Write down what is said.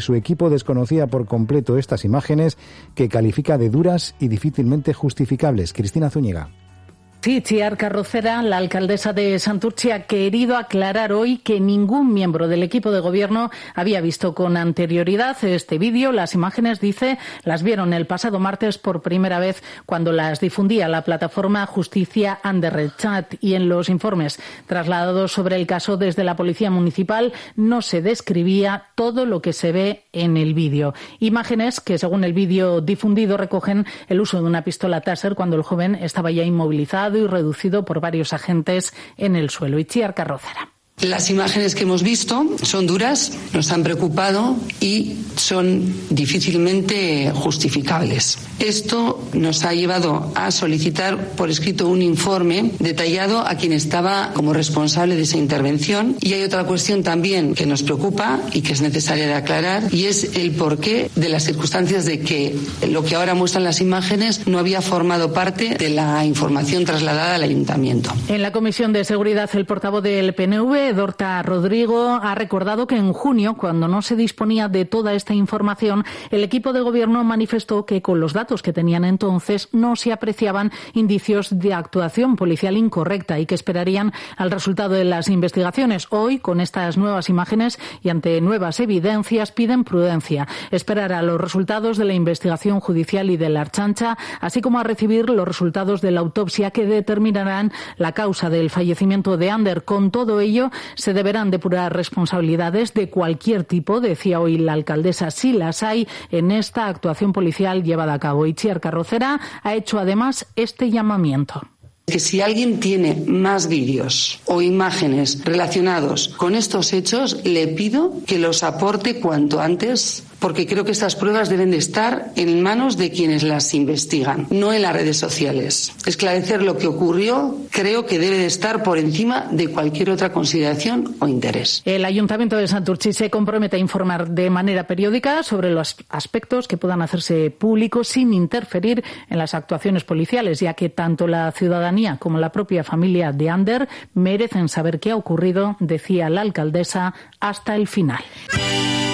Su equipo desconocía por completo estas imágenes que califica de duras y difícilmente justificables. Cristina Zúñiga. Sí, Itziar Carrocera, la alcaldesa de Santurtzi, ha querido aclarar hoy que ningún miembro del equipo de gobierno había visto con anterioridad este vídeo. Las imágenes, dice, las vieron el pasado martes por primera vez cuando las difundía la plataforma Justicia Anderrecht, y en los informes trasladados sobre el caso desde la Policía Municipal no se describía todo lo que se ve en el vídeo. Imágenes que, según el vídeo difundido, recogen el uso de una pistola Taser cuando el joven estaba ya inmovilizado y reducido por varios agentes en el suelo. Itziar Carrocera. Las imágenes que hemos visto son duras, nos han preocupado y son difícilmente justificables. Esto nos ha llevado a solicitar por escrito un informe detallado a quien estaba como responsable de esa intervención. Y hay otra cuestión también que nos preocupa y que es necesaria de aclarar, y es el porqué de las circunstancias de que lo que ahora muestran las imágenes no había formado parte de la información trasladada al ayuntamiento. En la Comisión de Seguridad, el portavoz del PNV, Dorta Rodrigo, ha recordado que en junio, cuando no se disponía de toda esta información, el equipo de gobierno manifestó que con los datos que tenían entonces no se apreciaban indicios de actuación policial incorrecta y que esperarían al resultado de las investigaciones. Hoy, con estas nuevas imágenes y ante nuevas evidencias, piden prudencia, esperar a los resultados de la investigación judicial y de la Ertzaintza, así como a recibir los resultados de la autopsia que determinarán la causa del fallecimiento de Ander. Con todo ello, se deberán depurar responsabilidades de cualquier tipo, decía hoy la alcaldesa, si las hay en esta actuación policial llevada a cabo. Itziar Carrocera ha hecho además este llamamiento. Que si alguien tiene más vídeos o imágenes relacionados con estos hechos, le pido que los aporte cuanto antes, porque creo que estas pruebas deben de estar en manos de quienes las investigan, no en las redes sociales. Esclarecer lo que ocurrió creo que debe de estar por encima de cualquier otra consideración o interés. El Ayuntamiento de Santurtzi se compromete a informar de manera periódica sobre los aspectos que puedan hacerse públicos sin interferir en las actuaciones policiales, ya que tanto la ciudadanía como la propia familia de Ander merecen saber qué ha ocurrido, decía la alcaldesa, hasta el final.